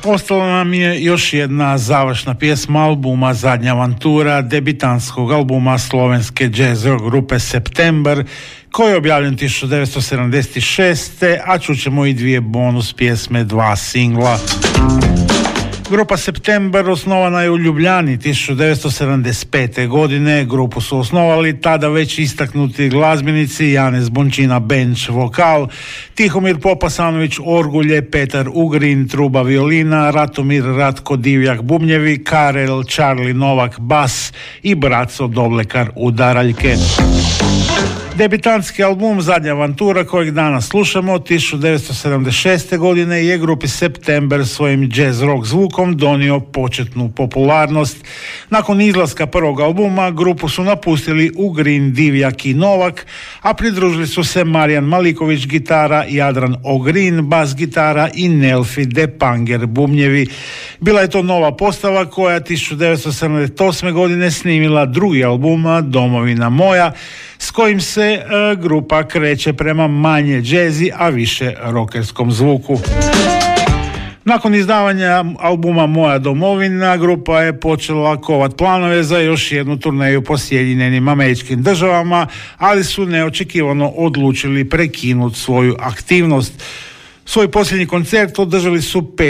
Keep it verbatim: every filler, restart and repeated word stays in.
Ostala nam je još jedna završna pjesma albuma Zadnja avantura, debitanskog albuma slovenske jazz rock grupe September, koji je objavljen tisuću devetsto sedamdeset šeste. a čućemo i dvije bonus pjesme, dva singla. Grupa September osnovana je u Ljubljani tisuću devetsto sedamdeset pete. godine. Grupu su osnovali tada već istaknuti glazbenici Janez Bončina benč vokal, Tihomir Popasanović orgulje, Petar Ugrin truba violina, Ratomir Ratko Divjak bubnjevi, Karel Charlie Novak bas i Braco Doblekar udaraljke. Debitantski album Zadnja avantura kojeg danas slušamo tisuću devetsto sedamdeset šeste. godine je grupi September svojim jazz rock zvukom donio početnu popularnost. Nakon izlaska prvog albuma grupu su napustili Ugrin, Divjak i Novak, a pridružili su se Marijan Maliković gitara, Jadran Ogrin bas gitara i Nelfi Depanger bubnjevi. Bila je to nova postava koja tisuću devetsto sedamdeset osme. godine snimila drugi album Domovina moja, s kojim se e, grupa kreće prema manje džezi, a više rockerskom zvuku. Nakon izdavanja albuma Moja domovina, grupa je počela kovat planove za još jednu turneju po Sjedinjenim Američkim Državama, ali su neočekivano odlučili prekinuti svoju aktivnost. Svoj posljednji koncert održali su